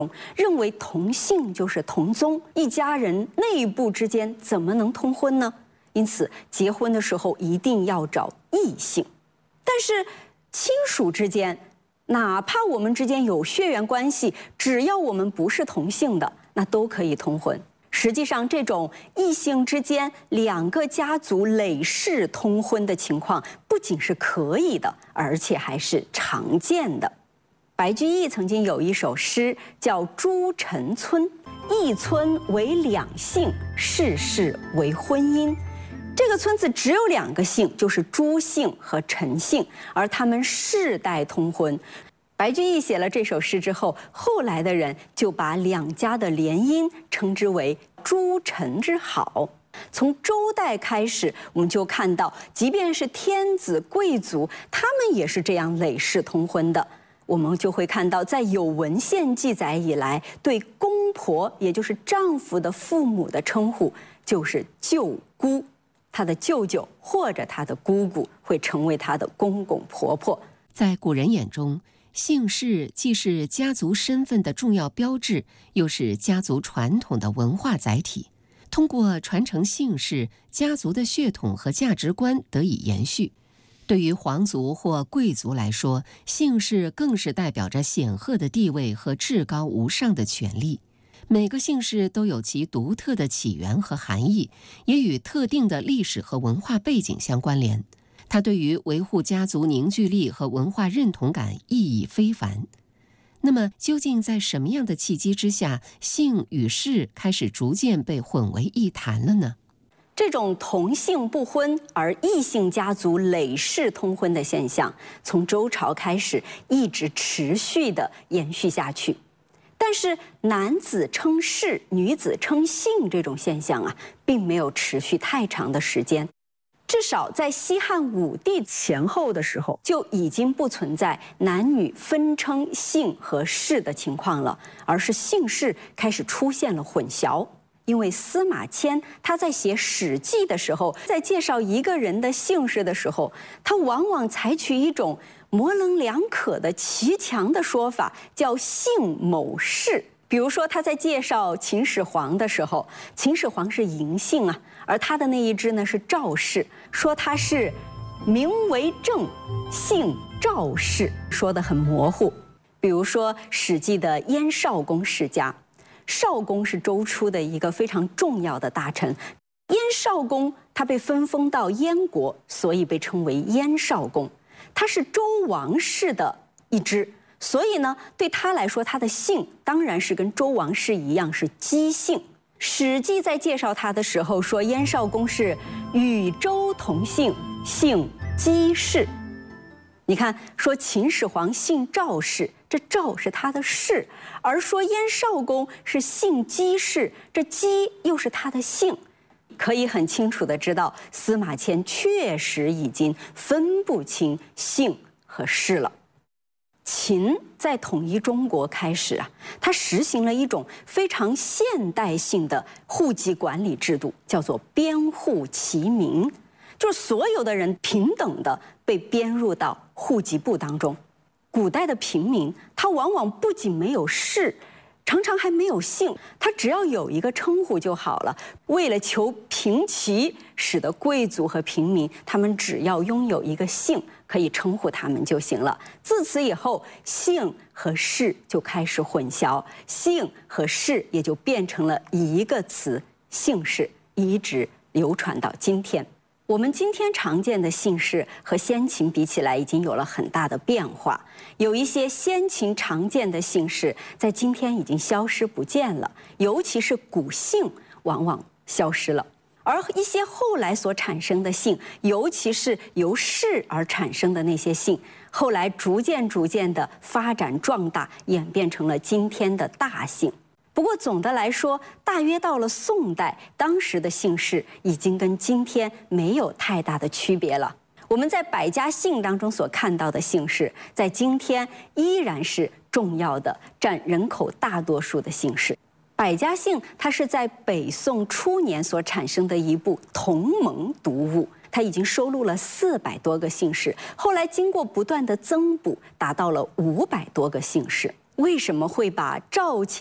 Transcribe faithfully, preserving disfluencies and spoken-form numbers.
认为同姓就是同宗，一家人内部之间怎么能通婚呢？因此，结婚的时候一定要找异姓。但是，亲属之间，哪怕我们之间有血缘关系，只要我们不是同姓的，那都可以通婚。实际上，这种异姓之间两个家族累世通婚的情况，不仅是可以的，而且还是常见的。白居易曾经有一首诗叫《朱陈村》，一村为两姓，世世为婚姻。这个村子只有两个姓，就是朱姓和陈姓，而他们世代通婚。白居易写了这首诗之后，后来的人就把两家的联姻称之为朱陈之好。从周代开始，我们就看到，即便是天子贵族，他们也是这样累世通婚的。我们就会看到，在有文献记载以来，对公婆，也就是丈夫的父母的称呼就是舅姑，他的舅舅或者他的姑姑会成为他的公公婆婆。 在古人眼中，姓氏既是家族身份的重要标志，又是家族传统的文化载体。通过传承姓氏，家族的血统和价值观得以延续。对于皇族或贵族来说，姓氏更是代表着显赫的地位和至高无上的权力。每个姓氏都有其独特的起源和含义，也与特定的历史和文化背景相关联。它对于维护家族凝聚力和文化认同感意义非凡。那么，究竟在什么样的契机之下，姓与氏开始逐渐被混为一谈了呢？ 这种同姓不婚而异姓家族累世通婚的现象，从周朝开始一直持续地延续下去。但是男子称氏，女子称姓这种现象啊，并没有持续太长的时间。至少在西汉武帝前后的时候，就已经不存在男女分称姓和氏的情况了，而是姓氏开始出现了混淆。因为司马迁他在写《史记》的时候，在介绍一个人的姓氏的时候，他往往采取一种模棱两可的骑墙的说法，叫姓某氏。比如说他在介绍秦始皇的时候，秦始皇是嬴姓啊，而他的那一支呢是赵氏，说他是名为正，姓赵氏，说得很模糊。比如说《史记》的燕少公世家，少公是周初的一个非常重要的大臣，燕少公他被分封到燕国，所以被称为燕少公。他是周王室的一支，所以呢，对他来说，他的姓当然是跟周王室一样是姬姓。《史记》在介绍他的时候说，燕少公是与周同姓，姓姬氏。你看，说秦始皇姓赵氏，这赵是他的氏，而说燕少公是姓姬氏，这姬又是他的姓，可以很清楚地知道，司马迁确实已经分不清姓和氏了。秦在统一中国开始啊，它实行了一种非常现代性的户籍管理制度，叫做编户齐民，就是所有的人平等的被编入到户籍部当中。古代的平民，他往往不仅没有氏，常常还没有姓，他只要有一个称呼就好了。为了求平齐，使得贵族和平民他们只要拥有一个姓，可以称呼他们就行了。自此以后，姓和氏就开始混淆，姓和氏也就变成了一个词，姓氏，一直流传到今天。我们今天常见的姓氏和先秦比起来，已经有了很大的变化。有一些先秦常见的姓氏，在今天已经消失不见了，尤其是古姓往往消失了。而一些后来所产生的姓，尤其是由氏而产生的那些姓，后来逐渐逐渐的发展壮大，演变成了今天的大姓。不过总的来说，大约到了宋代，当时的姓氏已经跟今天没有太大的区别了。我们在百家姓当中所看到的姓氏，在今天依然是重要的，占人口大多数的姓氏。百家姓它是在北宋初年所产生的一部同盟读物，它已经收录了四百多个姓氏，后来经过不断的增补，达到了五百多个姓氏。 为什么会把赵